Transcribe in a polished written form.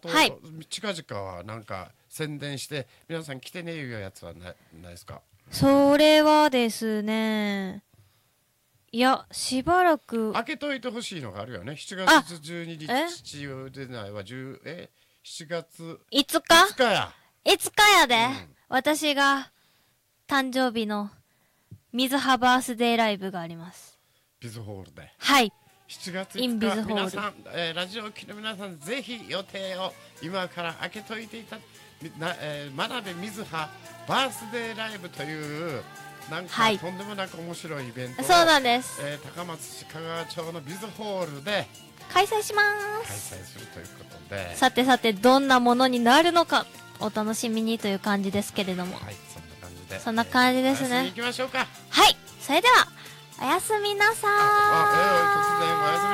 と、 はい、 近々はなんか宣伝して皆さん来てねいうやつはないですか？ それはですね、いや、しばらく、 開けといてほしいのがあるよね。7 あ、 月12 え日でないわ、7月 ?5 日 5日や。 いつかやで、 うん。 私が誕生日の水葉バースデーライブがあります。 ビズホールで。 はい。 7月5 インビズ日、 ホール。 皆さん、ラジオ機の皆さん、ぜひ予定を今から開けといていた、真鍋水葉バースデーライブという、なんか、 はい、 とんでもなく面白いイベントを、 そうなんです。 高松市香川町のビズホールで開催しま開す。 催するということで、 さてさて、どんなものになるのか、お楽しみにという感じですけれども。 はい、そんな感じで。 そんな感じですね。 お休み行きましょうか。 はい。それでは、おやすみなさーい。 突然お休み